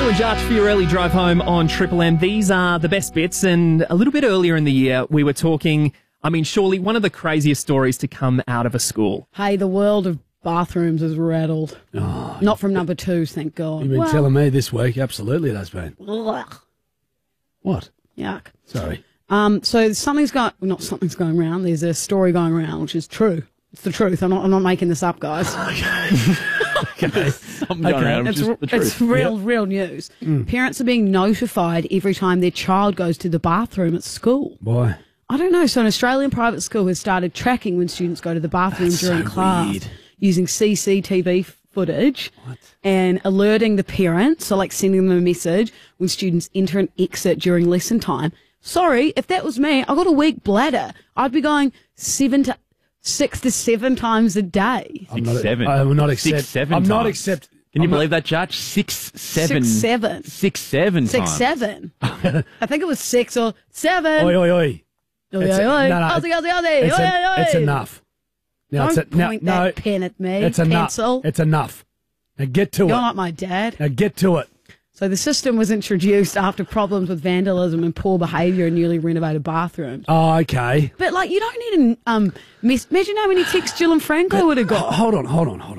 Lou and Jarch for your early drive home on Triple M. These are the best bits, and a little bit earlier in the year we were talking, surely one of the craziest stories to come out of a school. Hey, the world of bathrooms is rattled. Oh, not from number twos, thank God. You've been telling me this week, absolutely it has been. Ugh. What? Yuck. Sorry. So something's going around. There's a story going around, which is true. It's the truth. I'm not making this up, guys. Okay. It's real news. Parents are being notified every time their child goes to the bathroom at school. Why? I don't know. So an Australian private school has started tracking when students go to the bathroom during class weird. using CCTV footage and alerting the parents, so like sending them a message when students enter and exit during lesson time. Sorry, if that was me, I got a weak bladder. I'd be going 6 to 7 times a day. I'm not accept. Can you believe that, Judge? 6, 7. 6, 7. 6, 7 6, times. 7. I think it was 6 or 7. Oi, oi, oi. It's enough. Now, Don't point that pen at me. It's enough. Pencil. It's enough. Now get to it. You're not my dad. Now get to it. So the system was introduced after problems with vandalism and poor behaviour in newly renovated bathrooms. Oh, okay. But, you don't need imagine how many texts Jill and Franco would have got. Hold on.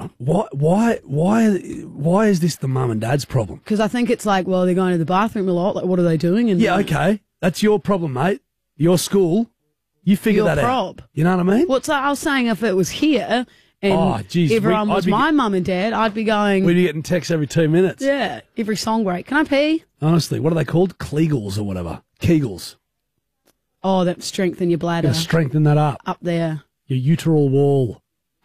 Why is this the mum and dad's problem? Because I think it's they're going to the bathroom a lot. Like, what are they doing? Okay. That's your problem, mate. Your school. You figure that out. You know what I mean? Well, so I was saying if it was here and everyone was my mum and dad, I'd be going... We'd be getting texts every 2 minutes. Yeah, every song break. Can I pee? Honestly, what are they called? Kegels or whatever. Kegels. Oh, that strengthen your bladder. Strengthen that up. Up there. Your uteral wall.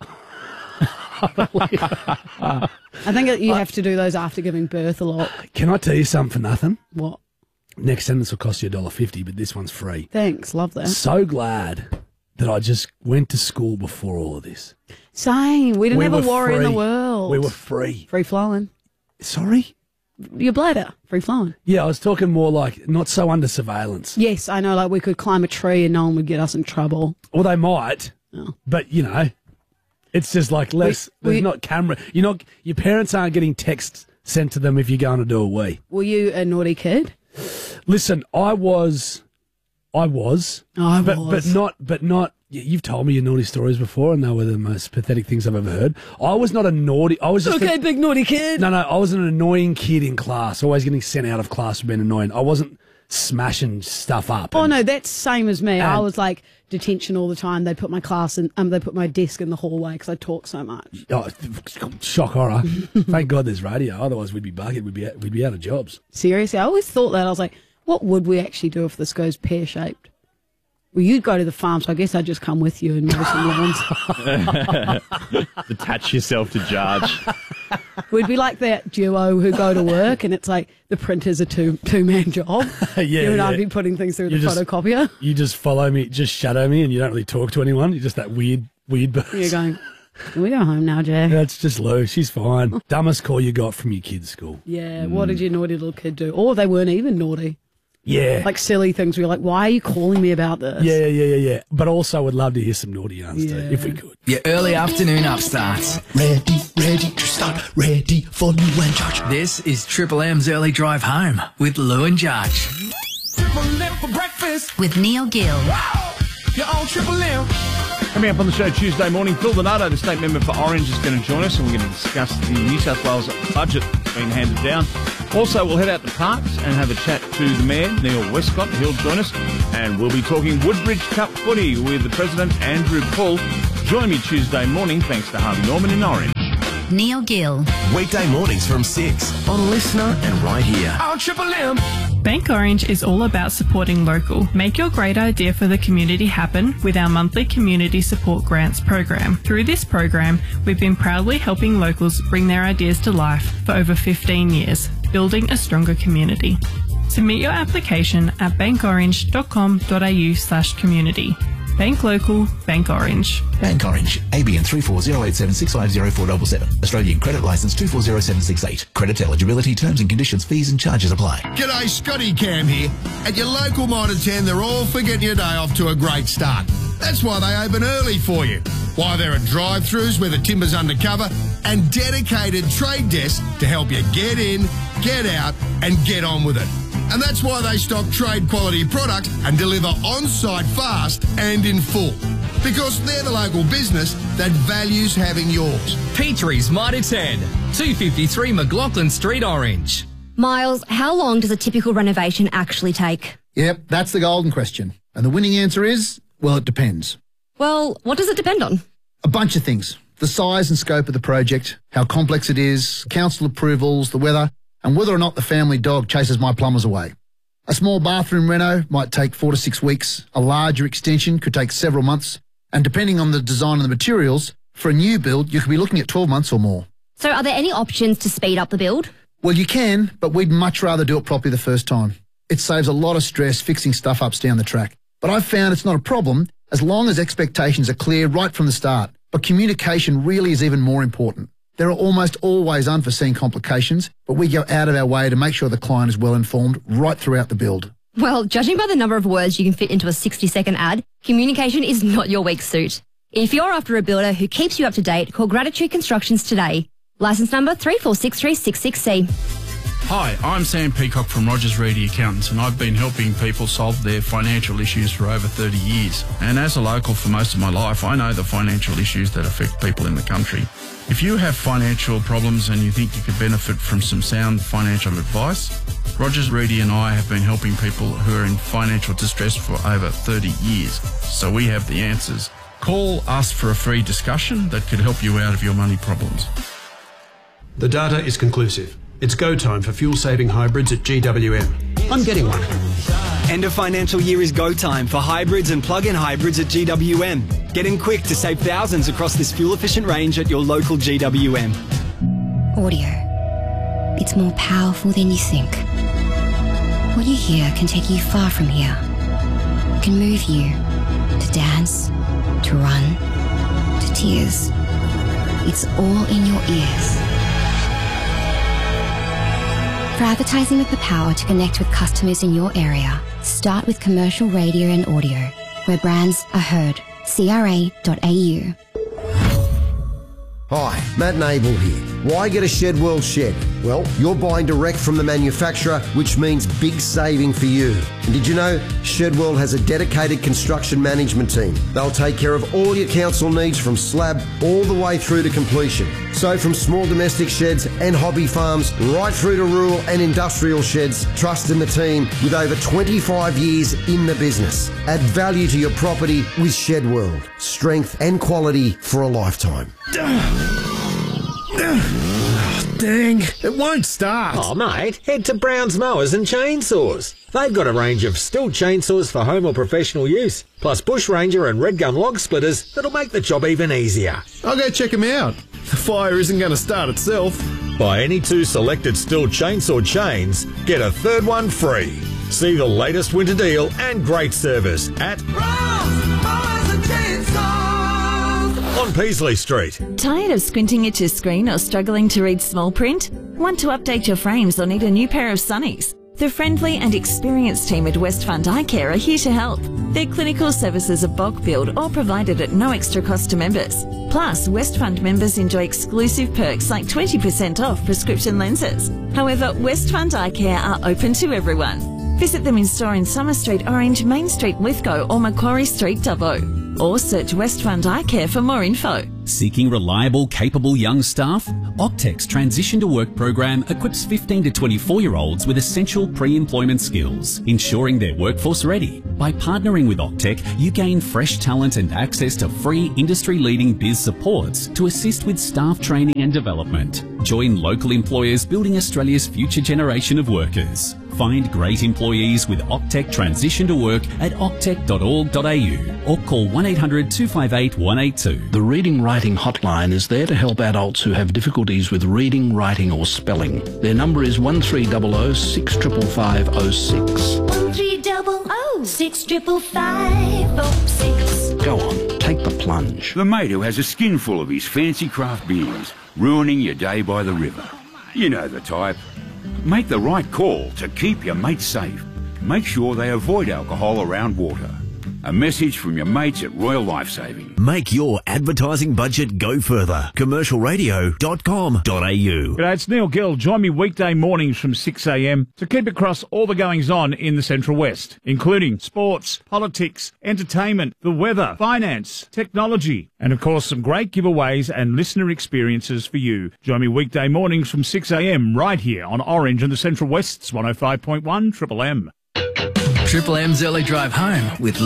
I think you have to do those after giving birth a lot. Can I tell you something for nothing? What? Next sentence will cost you $1.50, but this one's free. Thanks, love that. So glad that I just went to school before all of this. Same. We didn't have a worry in the world. We were free. Free flowing. Sorry? Your bladder. Free flowing. Yeah, I was talking more not so under surveillance. Yes, I know, we could climb a tree and no one would get us in trouble. Well, they might, but, it's just there's not camera. Your parents aren't getting texts sent to them if you're going to do a wee. Were you a naughty kid? Listen, I was. But not. You've told me your naughty stories before, and they were the most pathetic things I've ever heard. I was not a naughty. I was just big naughty kid. No, I was an annoying kid in class. Always getting sent out of class for being annoying. I wasn't smashing stuff up. Oh no, that's same as me. I was detention all the time. They put my desk in the hallway because I talk so much. Oh, shock horror! Thank God there's radio. Otherwise, we'd be buggered. We'd be out of jobs. Seriously, I always thought that. I was like, what would we actually do if this goes pear-shaped? Well, you'd go to the farm, so I guess I'd just come with you and mow some lawns. Attach yourself to Judge. We'd be like that duo who go to work and it's like the printer's a two-man job. You and I'd be putting things through the photocopier. You just follow me, just shadow me, and you don't really talk to anyone. You're just that weird person. You're going, can we go home now, Jack? That's just Lou. She's fine. Dumbest call you got from your kid's school. Yeah, what did your naughty little kid do? Or they weren't even naughty. Yeah. Like silly things where you're like, why are you calling me about this? Yeah. But also would love to hear some naughty yarns too, if we could. Your early afternoon upstarts. Ready to start, ready for Lou and Jarch. This is Triple M's Early Drive Home with Lou and Jarch. Triple M for breakfast. With Neil Gill. Wow. You're on Triple M. Coming up on the show Tuesday morning, Phil Donato, the state member for Orange, is going to join us, and we're going to discuss the New South Wales budget being handed down. Also, we'll head out to Parks and have a chat to the Mayor, Neil Westcott. He'll join us, and we'll be talking Woodbridge Cup footy with the President, Andrew Pull. Join me Tuesday morning, thanks to Harvey Norman in Orange. Neil Gill. Weekday mornings from 6 on Listener and right here. On Triple M. Bank Orange is all about supporting local. Make your great idea for the community happen with our monthly Community Support Grants program. Through this program, we've been proudly helping locals bring their ideas to life for over 15 years, building a stronger community. Submit your application at bankorange.com.au/community. Bank local, Bank Orange. Bank Orange, ABN 340876504777. Australian credit licence 240768. Credit eligibility, terms and conditions, fees and charges apply. G'day, Scotty Cam here. At your local Mitre 10, they're all for getting your day off to a great start. That's why they open early for you. Why there are drive-thrus where the timber's undercover and dedicated trade desks to help you get in, get out and get on with it. And that's why they stock trade quality products and deliver on-site fast and in full. Because they're the local business that values having yours. Petrie's Mitre 10, 253 McLaughlin Street, Orange. Miles, how long does a typical renovation actually take? Yep, that's the golden question. And the winning answer is, well, it depends. Well, what does it depend on? A bunch of things. The size and scope of the project, how complex it is, council approvals, the weather, and whether or not the family dog chases my plumbers away. A small bathroom reno might take 4 to 6 weeks. A larger extension could take several months. And depending on the design and the materials, for a new build, you could be looking at 12 months or more. So are there any options to speed up the build? Well, you can, but we'd much rather do it properly the first time. It saves a lot of stress fixing stuff-ups down the track. But I've found it's not a problem as long as expectations are clear right from the start. But communication really is even more important. There are almost always unforeseen complications, but we go out of our way to make sure the client is well informed right throughout the build. Well, judging by the number of words you can fit into a 60-second ad, communication is not your weak suit. If you're after a builder who keeps you up to date, call Gratitude Constructions today. Licence number 346366C. Hi, I'm Sam Peacock from Rogers Reedy Accountants, and I've been helping people solve their financial issues for over 30 years. And as a local for most of my life, I know the financial issues that affect people in the country. If you have financial problems and you think you could benefit from some sound financial advice, Rogers Reedy and I have been helping people who are in financial distress for over 30 years, so we have the answers. Call us for a free discussion that could help you out of your money problems. The data is conclusive. It's go time for fuel-saving hybrids at GWM. I'm getting one. End of financial year is go time for hybrids and plug-in hybrids at GWM. Get in quick to save thousands across this fuel-efficient range at your local GWM. Audio. It's more powerful than you think. What you hear can take you far from here. It can move you to dance, to run, to tears. It's all in your ears. For advertising with the power to connect with customers in your area, start with commercial radio and audio, where brands are heard. CRA.au. Hi, Matt and Abel here. Why get a Shed World shed? Well, you're buying direct from the manufacturer, which means big saving for you. And did you know Shed World has a dedicated construction management team? They'll take care of all your council needs from slab all the way through to completion. So from small domestic sheds and hobby farms right through to rural and industrial sheds, trust in the team with over 25 years in the business. Add value to your property with Shed World. Strength and quality for a lifetime. Dang, it won't start. Oh, mate, head to Brown's Mowers and Chainsaws. They've got a range of Stihl chainsaws for home or professional use, plus Bush Ranger and Red Gum log splitters that'll make the job even easier. I'll go check them out. The fire isn't going to start itself. Buy any 2 selected Stihl chainsaw chains, get a third one free. See the latest winter deal and great service at Brown's Mowers and Chainsaws on Peasley Street. Tired of squinting at your screen or struggling to read small print? Want to update your frames or need a new pair of sunnies? The friendly and experienced team at Westfront Eye Care are here to help. Their clinical services are bulk billed or provided at no extra cost to members. Plus, Westfront members enjoy exclusive perks like 20% off prescription lenses. However, Westfront Eye Care are open to everyone. Visit them in store in Summer Street Orange, Main Street Lithgow or Macquarie Street Dubbo. Or search Westfront Eye Care for more info. Seeking reliable, capable young staff? Octec's Transition to Work program equips 15 to 24-year-olds with essential pre-employment skills, ensuring they're workforce ready. By partnering with Octec, you gain fresh talent and access to free industry-leading biz supports to assist with staff training and development. Join local employers building Australia's future generation of workers. Find great employees with Octec Transition to Work at octec.org.au or call 1800 258 182. The Reading Writing Hotline is there to help adults who have difficulties with reading, writing or spelling. Their number is 1300 655 06. 1300 655 06. Go on, take the plunge. The mate who has a skinful of his fancy craft beers, ruining your day by the river. You know the type. Make the right call to keep your mates safe. Make sure they avoid alcohol around water. A message from your mates at Royal Lifesaving. Make your advertising budget go further. Commercialradio.com.au. G'day, it's Neil Gill. Join me weekday mornings from 6 a.m. to keep across all the goings-on in the Central West, including sports, politics, entertainment, the weather, finance, technology, and of course some great giveaways and listener experiences for you. Join me weekday mornings from 6 a.m. right here on Orange and the Central West's 105.1 Triple M. Triple M's Early Drive Home with